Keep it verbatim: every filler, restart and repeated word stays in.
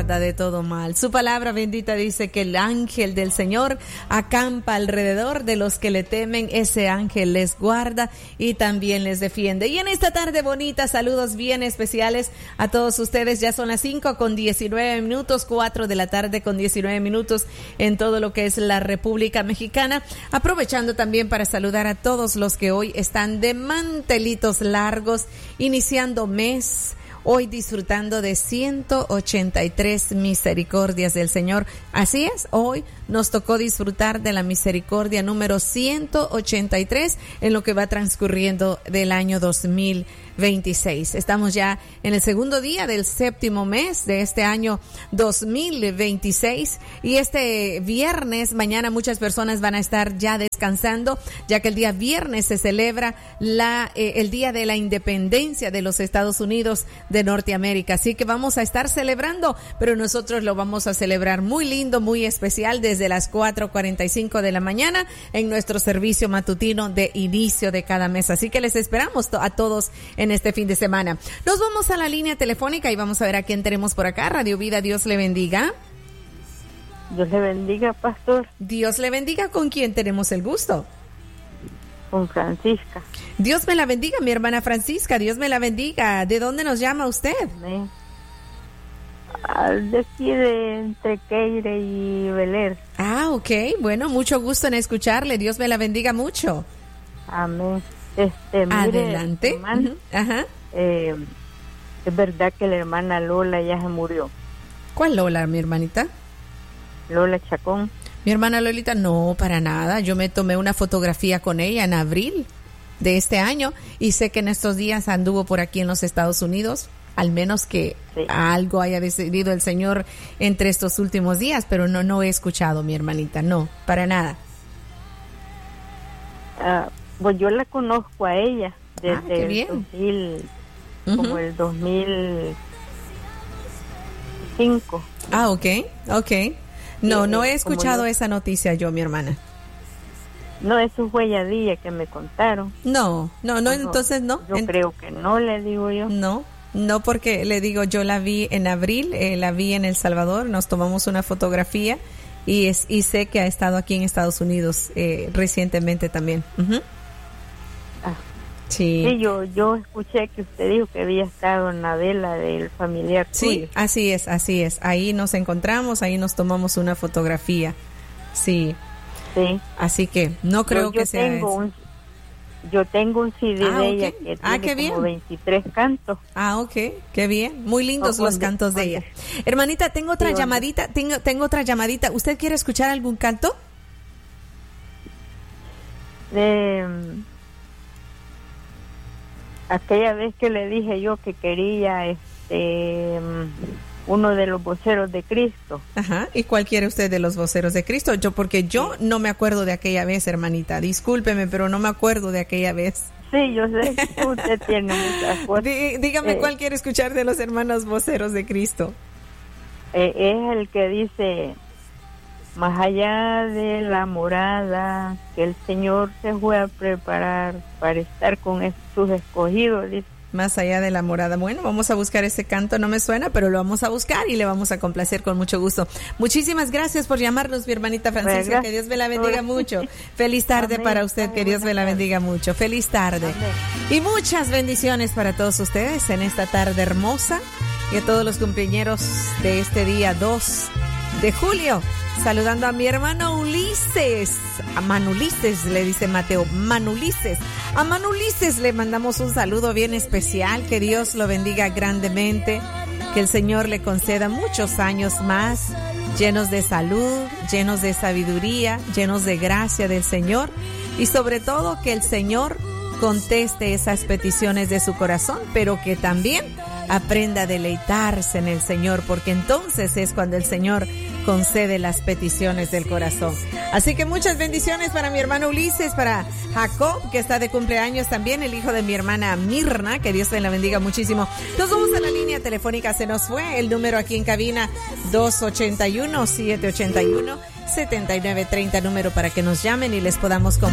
guarda de todo mal. Su palabra bendita dice que el ángel del Señor acampa alrededor de los que le temen. Ese ángel les guarda y también les defiende. Y en esta tarde bonita, saludos bien especiales a todos ustedes. Ya son las cinco con diecinueve minutos, cuatro de la tarde con diecinueve minutos en todo lo que es la República Mexicana. Aprovechando también para saludar a todos los que hoy están de mantelitos largos, iniciando mes, hoy disfrutando de ciento ochenta y tres misericordias del Señor. Así es, hoy nos tocó disfrutar de la misericordia número ciento ochenta y tres en lo que va transcurriendo del año dos mil veintiséis. Estamos ya en el segundo día del séptimo mes de este año dos mil veintiséis y este viernes, mañana muchas personas van a estar ya descansando, ya que el día viernes se celebra la eh, el Día de la Independencia de los Estados Unidos de Norteamérica. Así que vamos a estar celebrando, pero nosotros lo vamos a celebrar muy lindo, muy especial desde las cuatro cuarenta y cinco de la mañana en nuestro servicio matutino de inicio de cada mes. Así que les esperamos to- a todos en este fin de semana. Nos vamos a la línea telefónica y vamos a ver a quién tenemos por acá. Radio Vida, Dios le bendiga. Dios le bendiga, pastor. Dios le bendiga. ¿Con quién tenemos el gusto? Con Francisca. Dios me la bendiga, mi hermana Francisca. Dios me la bendiga. ¿De dónde nos llama usted? Amén. Al decir de entre Keire y Beler. Ah, ok. Bueno, mucho gusto en escucharle. Dios me la bendiga mucho. Amén. Este, mire, adelante. Hermano, uh-huh. Ajá. Eh, es verdad que la hermana Lola ya se murió. ¿Cuál Lola, mi hermanita? Lola Chacón. Mi hermana Lolita, no, para nada. Yo me tomé una fotografía con ella en abril de este año y sé que en estos días anduvo por aquí en los Estados Unidos, al menos que sí. Algo haya decidido el Señor entre estos últimos días, pero no, no he escuchado, mi hermanita, no, para nada. Ah, pues yo la conozco a ella desde ah, qué bien. el dos mil, uh-huh. como el dos mil cinco. Ah, ok, ok. No, sí, no he escuchado yo, esa noticia yo, mi hermana. No, eso fue ya día que me contaron. No, no, no, no entonces no. Yo en... creo que no, le digo yo. No, no, porque le digo, yo la vi en abril, eh, la vi en El Salvador, nos tomamos una fotografía y es y sé que ha estado aquí en Estados Unidos eh, recientemente también. Uh-huh. Ah. Sí. Sí, yo, yo escuché que usted dijo que había estado en la vela del familiar sí, tuyo. así es, así es. Ahí nos encontramos, ahí nos tomamos una fotografía. Sí. Sí. Así que no creo yo, yo que sea tengo eso. Un, yo tengo un C D ah, de okay. ella que ah, tiene qué como bien. veintitrés cantos. Ah, ok, qué bien. Muy lindos no, los cantos de ella. Hermanita, tengo otra sí, llamadita, tengo, tengo otra llamadita. ¿Usted quiere escuchar algún canto? De... Aquella vez que le dije yo que quería este uno de los voceros de Cristo. Ajá. ¿Y cuál quiere usted de los voceros de Cristo? Yo porque yo sí. no me acuerdo de aquella vez, hermanita. Discúlpeme, pero no me acuerdo de aquella vez. Sí, yo sé que usted tiene muchas cosas. Dí, dígame eh, cuál quiere escuchar de los hermanos voceros de Cristo. Eh, es el que dice: más allá de la morada que el Señor se fue a preparar para estar con es, sus escogidos, dice. Más allá de la morada. Bueno, vamos a buscar ese canto, no me suena, pero lo vamos a buscar y le vamos a complacer con mucho gusto. Muchísimas gracias por llamarnos, mi hermanita Francisca, que Dios me la bendiga mucho. Feliz tarde Amén. Para usted, que Dios me la bendiga mucho. Feliz tarde. Amén. Y muchas bendiciones para todos ustedes en esta tarde hermosa y a todos los compañeros de este día dos de julio. Saludando a mi hermano Ulises, a Manulises le dice Mateo, Manulises, a Manulises le mandamos un saludo bien especial, que Dios lo bendiga grandemente, que el Señor le conceda muchos años más, llenos de salud, llenos de sabiduría, llenos de gracia del Señor y sobre todo que el Señor conteste esas peticiones de su corazón, pero que también aprenda a deleitarse en el Señor, porque entonces es cuando el Señor concede las peticiones del corazón. Así que muchas bendiciones para mi hermano Ulises, para Jacob, que está de cumpleaños también, el hijo de mi hermana Mirna, que Dios te la bendiga muchísimo. Nos vamos a la línea telefónica, se nos fue el número aquí en cabina, dos ocho uno, siete ocho uno, siete nueve tres cero, número para que nos llamen y les podamos compartir